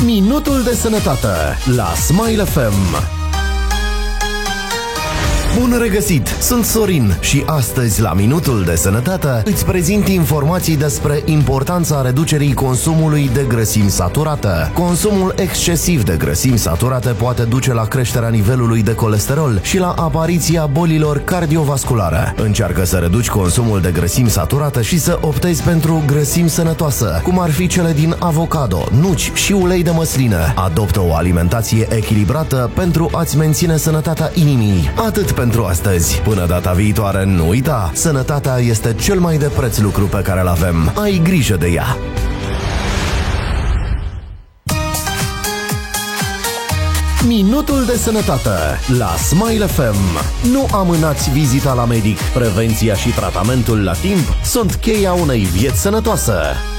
Minutul de sănătate la Smile FM. Bun regăsit! Sunt Sorin și astăzi la Minutul de Sănătate îți prezint informații despre importanța reducerii consumului de grăsimi saturate. Consumul excesiv de grăsimi saturate poate duce la creșterea nivelului de colesterol și la apariția bolilor cardiovasculare. Încearcă să reduci consumul de grăsimi saturate și să optezi pentru grăsimi sănătoase, cum ar fi cele din avocado, nuci și ulei de măsline. Adoptă o alimentație echilibrată pentru a-ți menține sănătatea inimii. Atât pentru astăzi. Până data viitoare, nu uita, sănătatea este cel mai de preț lucru pe care îl avem. Ai grijă de ea! Minutul de sănătate la Smile FM. Nu amânați vizita la medic. Prevenția și tratamentul la timp sunt cheia unei vieți sănătoase.